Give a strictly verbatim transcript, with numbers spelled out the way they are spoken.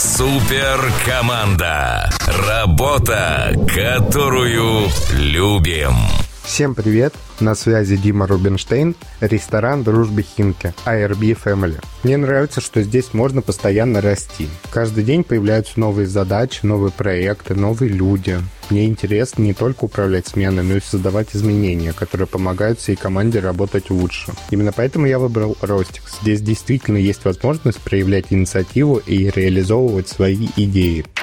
Супер команда. Работа, которую любим. Всем привет! На связи Дима Рубинштейн, ресторан «Дружба Химки», эй ар би Family. Мне нравится, что здесь можно постоянно расти. Каждый день появляются новые задачи, новые проекты, новые люди. Мне интересно не только управлять сменой, но и создавать изменения, которые помогают всей команде работать лучше. Именно поэтому я выбрал Ростикс. Здесь действительно есть возможность проявлять инициативу и реализовывать свои идеи.